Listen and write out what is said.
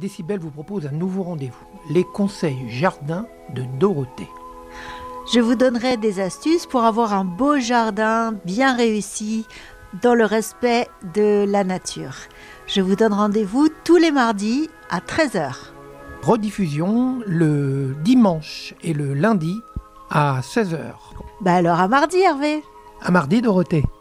Décibel vous propose un nouveau rendez-vous, les conseils jardin de Dorothée. Je vous donnerai des astuces pour avoir un beau jardin bien réussi dans le respect de la nature. Je vous donne rendez-vous tous les mardis à 13h. Rediffusion le dimanche et le lundi à 16h. Alors à mardi Hervé. À mardi Dorothée.